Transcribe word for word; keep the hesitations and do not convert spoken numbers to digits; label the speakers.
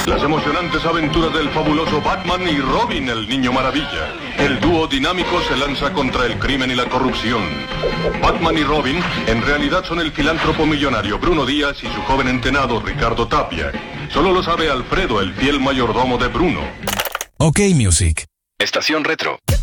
Speaker 1: Las emocionantes aventuras del fabuloso Batman y Robin, el Niño Maravilla. El dúo dinámico se lanza contra el crimen y la corrupción. Batman y Robin en realidad son el filántropo millonario Bruno Díaz y su joven entenado Ricardo Tapia. Solo lo sabe Alfredo, el fiel mayordomo de Bruno.
Speaker 2: OK Music.
Speaker 3: Estación Retro.